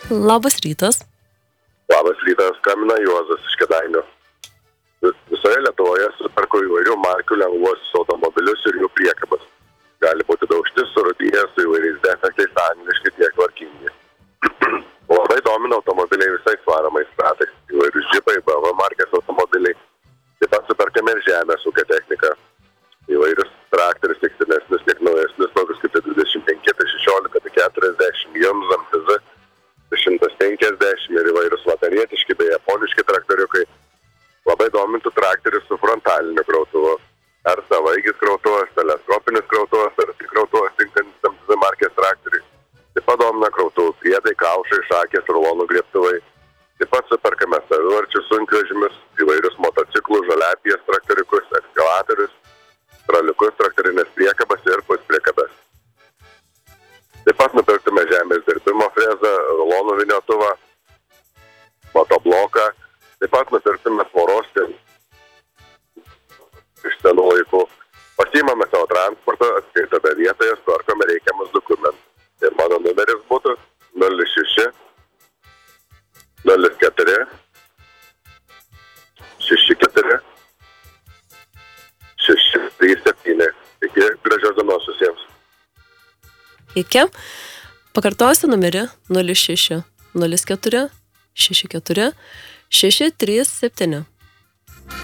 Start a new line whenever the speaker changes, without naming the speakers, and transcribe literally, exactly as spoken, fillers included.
Labas rytas.
Labas rytas, skambina Juozas iš Kėdainių. Visoje Lietuvoje superku įvairių markių lengvuosius automobilius ir jų priekabas. Gali būti daužti, surūdyję, su įvairiais defektais, angliški tiek tvarkingi. Labai domina automobiliai visais varomais ratais. Įvairius džipai, B M W markės automobiliai. Taip pat superkame ir žemės ūkio techniką. Įvairius traktorius, tiek senesnius, tiek naujesnius, tokius kaip dvidešimt penki, šešiolika, keturiasdešimt, Jums, M T Z, šimtas penkiasdešimt ir įvairius vakarietiški bei japoniški traktoriukai. Labai domintų traktorius su frontaliniu krautuvu. Ar savaigis krautuvas, teleskopinis krautuvas, ar tik krautuvas tinkantis M T Z markės traktoriui. Taip pat domina krautuvų priedai, kaušai, šakės, rulonų griebtuvai. Taip pat superkame savivarčius sunkvežimius, įvairius motociklus, žaliapijas traktoriukus, ekskavatorius, traliukus, traktorinės priekabas ir puspriekabas. Taip pat nupirktume žemės dirbimo frezą, rulonų vyniotuvą, motobloką. Taip pat nupirktume tvoros iš senų laikų. Pasiimame savo transportą, atskaitome vietoje, tvarkome reikiamus dokumentus. Ir mano numeris būtų nulis šeši nulis keturi šeši keturi šeši trys septyni. Iki gražios dienos visiems.
Iki. Pakartosiu numerį nulis šeši nulis keturi šeši keturi šeši trys septyni.